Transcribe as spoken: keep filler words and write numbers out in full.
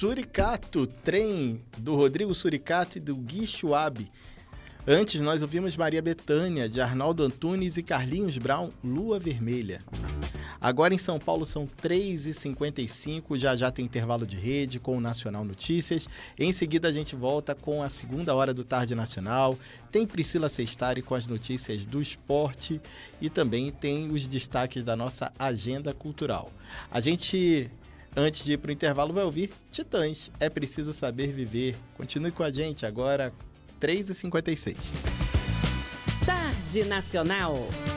Suricato, Trem, do Rodrigo Suricato e do Gui Schwab. Antes, nós ouvimos Maria Bethânia, de Arnaldo Antunes e Carlinhos Brown, Lua Vermelha. Agora em São Paulo são três e cinquenta e cinco, já já tem intervalo de rede com o Nacional Notícias. Em seguida a gente volta com a segunda hora do Tarde Nacional. Tem Priscila Sestari com as notícias do esporte e também tem os destaques da nossa agenda cultural. A gente, antes de ir para o intervalo, vai ouvir Titãs, É Preciso Saber Viver. Continue com a gente agora, três e cinquenta e seis. Tarde Nacional.